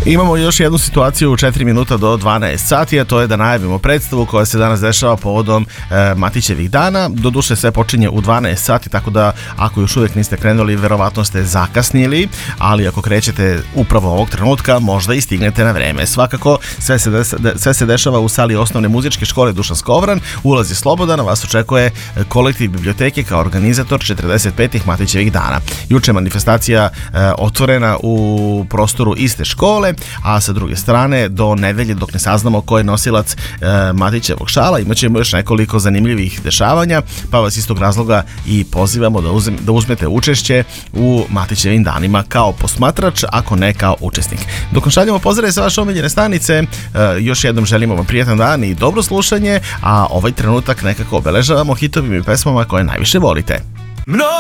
Imamo još jednu situaciju u 4 minuta do 12 sati, a to je da najavimo predstavu koja se danas dešava povodom Matićevih dana. Doduše sve počinje u 12 sati, tako da ako još uvijek niste krenuli, verovatno ste zakasnili, ali ako krećete upravo ovog trenutka, možda i stignete na vreme. Svakako, sve se dešava u sali osnovne muzičke škole Dušan Skovran, ulaz je slobodan, a vas očekuje kolektiv biblioteke kao organizator 45. Matićevih dana. Juče je manifestacija otvorena u prostoru iste škole, a sa druge strane do nedelje, dok ne saznamo ko je nosilac Matićevog šala, imaćemo još nekoliko zanimljivih dešavanja, pa vas iz tog razloga i pozivamo da uzmete učešće u Matićevim danima kao posmatrač, ako ne kao učesnik. Dok šaljemo pozdrave sa vaše omiljene stanice, još jednom želimo vam prijatan dan i dobro slušanje, a ovaj trenutak nekako obeležavamo hitovima i pesmama koje najviše volite.